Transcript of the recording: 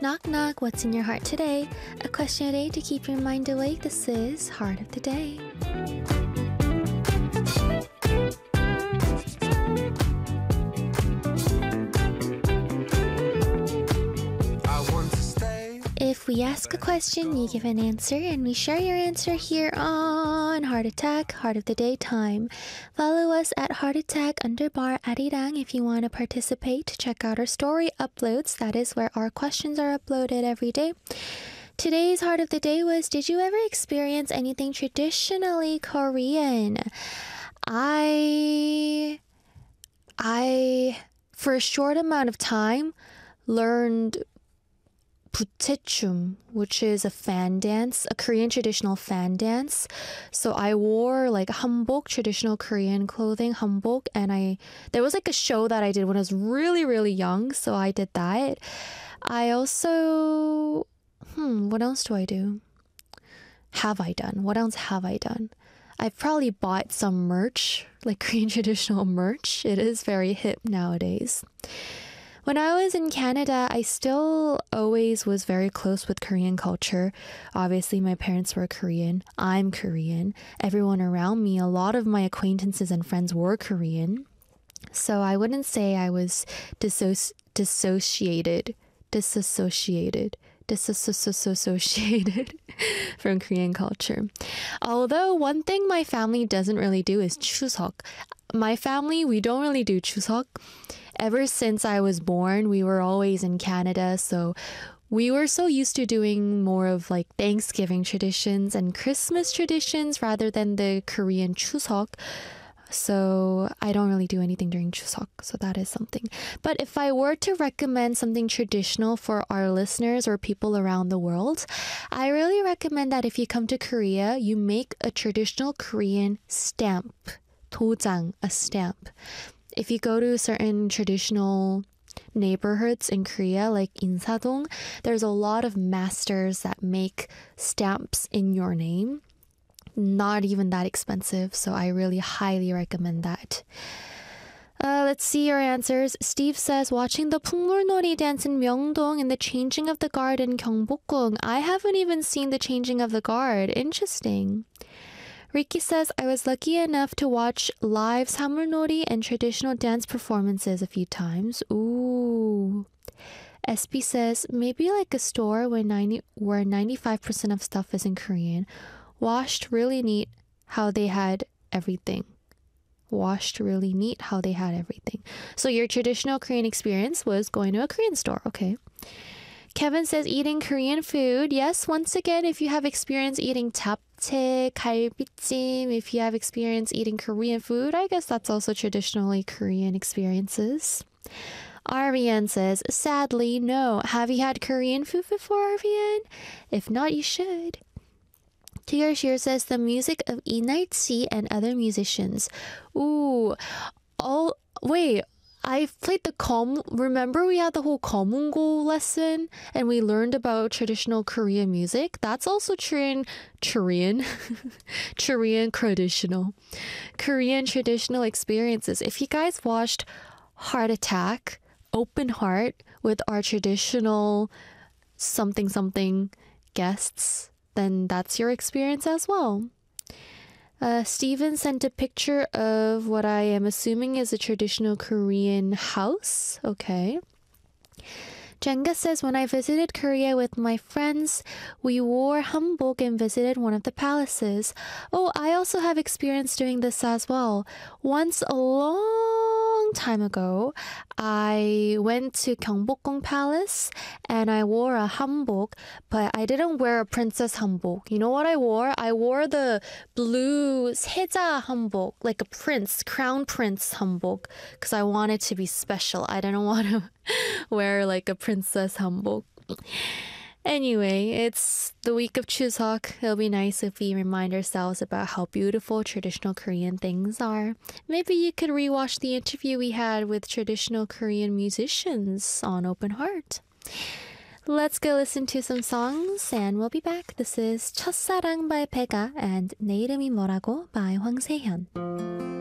Knock knock, what's in your heart today? A question a day to keep your mind awake. This is Heart of the Day. If we ask a question, you give an answer, and we share your answer here on Heart Attack, Heart of the Day time. Follow us at heartattack_arirang if you want to participate. Check out our story uploads. That is where our questions are uploaded every day. Today's Heart of the Day was, did you ever experience anything traditionally Korean? I for a short amount of time, learned Butechum, which is a fan dance, a Korean traditional fan dance. So I wore like hanbok, traditional Korean clothing, hanbok, and there was like a show that I did when I was really, really young, so I did that. I also, what else do I do? What else have I done? I've probably bought some merch, like Korean traditional merch. It is very hip nowadays. When I was in Canada, I still always was very close with Korean culture. Obviously, my parents were Korean. I'm Korean. Everyone around me, a lot of my acquaintances and friends were Korean. So I wouldn't say I was disassociated from Korean culture. Although one thing my family doesn't really do is Chuseok. My family, we don't really do Chuseok. Ever since I was born, we were always in Canada, so we were so used to doing more of like Thanksgiving traditions and Christmas traditions rather than the Korean Chuseok. So I don't really do anything during Chuseok, so that is something. But if I were to recommend something traditional for our listeners or people around the world, I really recommend that if you come to Korea, you make a traditional Korean stamp. 도장, a stamp. If you go to certain traditional neighborhoods in Korea, like Insadong, there's a lot of masters that make stamps in your name. Not even that expensive, so I really highly recommend that. Let's see your answers. Steve says, watching the 풍물놀이 dance in Myeongdong and the changing of the guard in Gyeongbokgung. I haven't even seen the changing of the guard. Interesting. Ricky says, I was lucky enough to watch live 사물놀이 and traditional dance performances a few times. Ooh. SB says, maybe like a store where 95% of stuff is in Korean. Washed really neat how they had everything. So your traditional Korean experience was going to a Korean store. Okay. Kevin says, eating Korean food. Yes, once again, if you have experience eating japchae, 갈비찜, if you have experience eating Korean food, I guess that's also traditionally Korean experiences. Arvian says, sadly, no. Have you had Korean food before, Arvian? If not, you should. Tigger Shear says, the music of Inarchi and other musicians. Ooh. Oh, wait. I've played remember we had the whole Komungo lesson and we learned about traditional Korean music? That's also Korean traditional experiences. If you guys watched Heart Attack, Open Heart with our traditional something guests, then that's your experience as well. Steven sent a picture of what I am assuming is a traditional Korean house. Okay. Jenga says, when I visited Korea with my friends, we wore hanbok and visited one of the palaces. Oh, I also have experience doing this as well. Once a long time ago, I went to Gyeongbokgung Palace and I wore a hanbok, but I didn't wear a princess hanbok. You know what I wore? I wore the blue 세자 hanbok, like a crown prince hanbok, because I wanted to be special. I didn't want to wear like a princess hanbok. Anyway, it's the week of Chuseok. It'll be nice if we remind ourselves about how beautiful traditional Korean things are. Maybe you could rewatch the interview we had with traditional Korean musicians on Open Heart. Let's go listen to some songs and we'll be back. This is 첫사랑 by Pega and 내 이름이 뭐라고 by 황세현.